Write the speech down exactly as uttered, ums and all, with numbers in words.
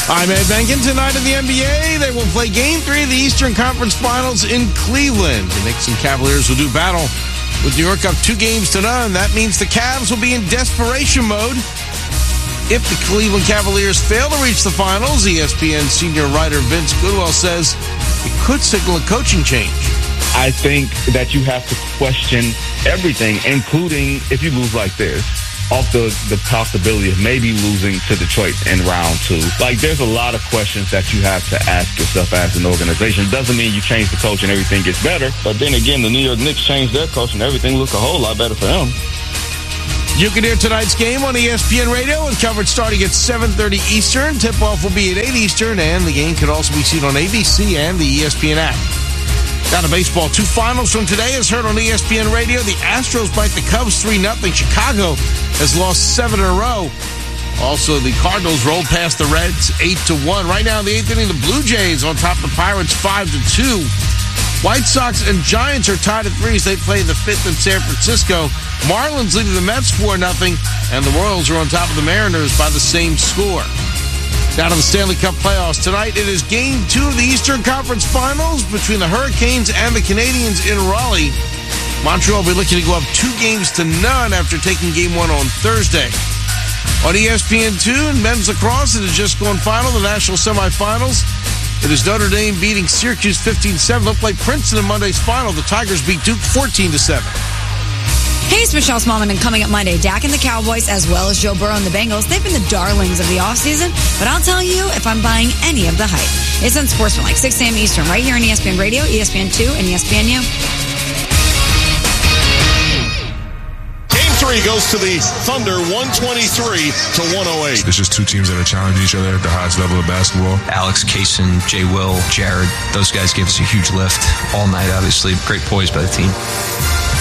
I'm Ed Benkin. Tonight in the N B A, they will play Game three of the Eastern Conference Finals in Cleveland. The Knicks and Cavaliers will do battle with New York up two games to none. That means the Cavs will be in desperation mode. If the Cleveland Cavaliers fail to reach the finals, E S P N senior writer Vince Goodwill says it could signal a coaching change. I think that you have to question everything, including if you lose like this. Off the, the possibility of maybe losing to Detroit in round two. Like, there's a lot of questions that you have to ask yourself as an organization. Doesn't mean you change the coach and everything gets better. But then again, the New York Knicks changed their coach and everything looked a whole lot better for them. You can hear tonight's game on E S P N Radio with coverage starting at seven thirty Eastern. Tip-off will be at eight Eastern, and the game can also be seen on A B C and the E S P N app. Down to baseball. Two finals from today is heard on E S P N Radio. The Astros bite the Cubs three nothing. Chicago has lost seven in a row. Also, the Cardinals rolled past the Reds eight to one. Right now in the eighth inning, the Blue Jays on top of the Pirates five to two. White Sox and Giants are tied at three as they play the fifth in San Francisco. Marlins leading the Mets four nothing, and the Royals are on top of the Mariners by the same score. Down to the Stanley Cup playoffs. Tonight, it is Game two of the Eastern Conference Finals between the Hurricanes and the Canadiens in Raleigh. Montreal will be looking to go up two games to none after taking Game one on Thursday. On E S P N two, in men's lacrosse, it has just gone final, the national semifinals. It is Notre Dame beating Syracuse fifteen seven. They'll play Princeton in Monday's final. The Tigers beat Duke fourteen to seven. Hey, it's Michelle Smallman, and coming up Monday, Dak and the Cowboys, as well as Joe Burrow and the Bengals, they've been the darlings of the offseason, but I'll tell you if I'm buying any of the hype. It's on Sportsman, like six a.m. Eastern, right here on E S P N Radio, E S P N two, and E S P N U. Game three goes to the Thunder, one twenty-three to one oh eight. It's just two teams that are challenging each other at the highest level of basketball. Alex, Kaysen, Jay Will, Jared, those guys gave us a huge lift all night, obviously. Great poise by the team.